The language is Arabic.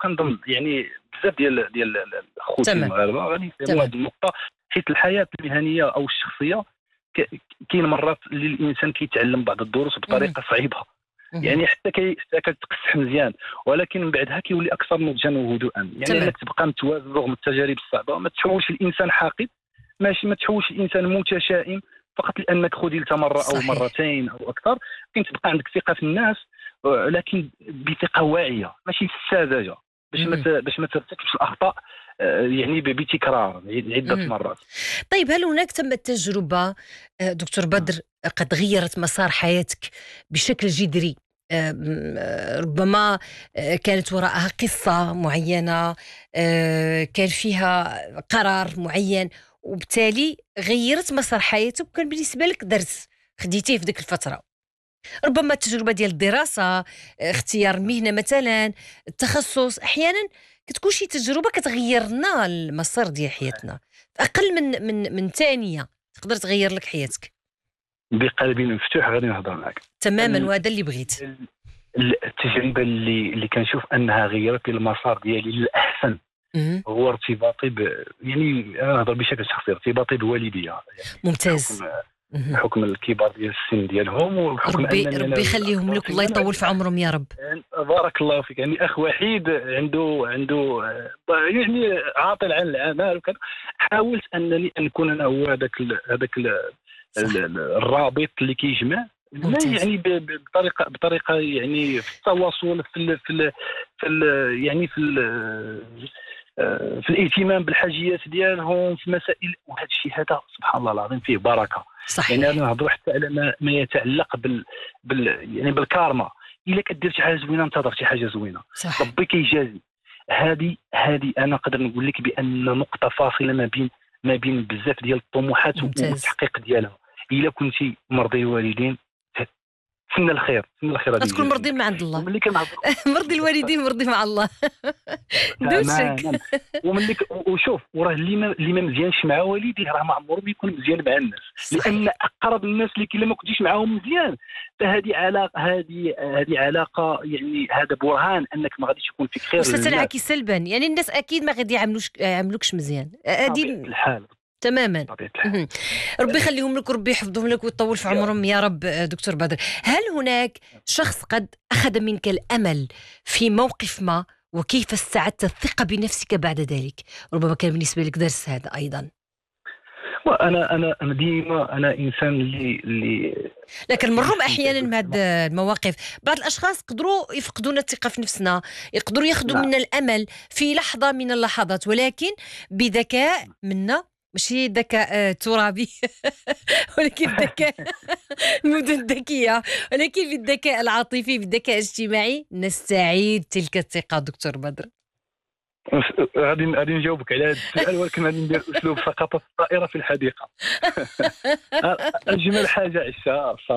وكنظن يعني بزاف ديال خوتي تمام. المغاربه غادي يفهموا تمام. هذه النقطه، حيت الحياه المهنيه او الشخصيه كاين مرات اللي الانسان كيتعلم بعض الدروس مهم. بطريقه صعيبه، مهم. يعني حتى كتقصح مزيان، ولكن من بعدها كيولي اكثر نضجا وهدوءا. يعني تمام. انك تبقى متوازن رغم التجارب الصعبه، ما تحولش الانسان حاقد، ماشي ما تحولش الانسان متشائم فقط لانك خذلت مره او صحيح. مرتين او اكثر. كاين تبقى عندك ثقه في الناس، لكن بثقه واعيه ماشي ساذجه، مهم. باش ما ترتكبش الاخطاء يعني بتكرار عده مهم. مرات. طيب، هل هناك تمت تجربة دكتور بدر قد غيرت مسار حياتك بشكل جذري؟ ربما كانت وراءها قصة معينة، كان فيها قرار معين، وبالتالي غيرت مسار حياتك، وكان بالنسبة لك درس خديتيه في ذيك الفترة. ربما التجربة ديال الدراسة، اختيار مهنة مثلا، التخصص. أحيانا كتكون شي تجربة كتغير لنا المسار ديال حياتنا في أقل من ثانية، تقدر تغير لك حياتك بقلب مفتوح غادي نهضر معك. تماما، وهذا اللي بغيت. التجربه اللي كنشوف انها غيرت لي المسار ديالي للاحسن مهم. هو ارتباطي يعني انا نهضر بشكل شخصي، ارتباطي بوالديا، يعني ممتاز. مهم. بحكم الكبار ديال السن ديالهم، وبحكم انني ربي انا يخليهم لك، والله يطول في عمرهم يا رب. بارك الله فيك. يعني اخ وحيد عنده يعني عاطل عن العمل وكذا. حاولت انني نكون انا هو هذاك صح. الرابط اللي كيجمع، ما ممتاز. يعني بطريقه يعني في التواصل يعني في الاهتمام بالحاجيات ديالهم في مسائل، وهذا الشيء هذا سبحان الله العظيم فيه بركه. يعني صحيح. انا نهضروا حتى على ما يتعلق يعني بالكارما. الا كدير شي حاجه زوينه انتظر شي حاجه زوينه، صح. ربي كيجازي. هذه انا نقدر نقول لك بان نقطه فاصله ما بين بزاف ديال الطموحات ممتاز. والتحقيق ديالها. الا كنتي مرضي الوالدين تسنى الخير غادي تكون يجازي مرضي من لك. عند الله. وملي كنهضر مرضي الوالدين مرضي مع الله. دون شك. تماما، وملي وشوف وراه اللي ما مزيانش مع والديه راه ما عمره بيكون مزيان مع الناس، لان صحيح. اقرب الناس اللي الا ما كنتيش معاهم مزيان فهذه علاقه، هذه علاقه، يعني هذا برهان انك ما غاديش يكون فيك خير للناس. وستنعكس سلبا، يعني الناس اكيد ما غادي يعاملوكش مزيان. بطبيعه هذه الحال. تماما. بطبيعه الحال. مهم. ربي يخليهم لك وربي يحفظهم لك ويطول في يا رب. عمرهم يا رب. دكتور بدر، هل هناك شخص قد أخذ منك الأمل في موقف ما، وكيف استعدت الثقة بنفسك بعد ذلك؟ ربما كان بالنسبة لك درس هذا أيضا. انا ديما انا انسان اللي لكن مروا كيستمتع أحيانا من هذه المواقف، بعض الأشخاص قدروا يفقدون الثقة في نفسنا، يقدروا ياخذوا نعم. منا الأمل في لحظة من اللحظات، ولكن بذكاء منا، ماشي ذكاء ترابي ولكن ذكاء مدن ذكية، ولكن بالذكاء العاطفي، بالذكاء الاجتماعي نستعيد تلك الثقة. دكتور بدر، غادي نجاوبك على هذا السؤال، ولكن غادي ندير اسلوب سقطت الطائره في الحديقه. اجمل حاجه عشتها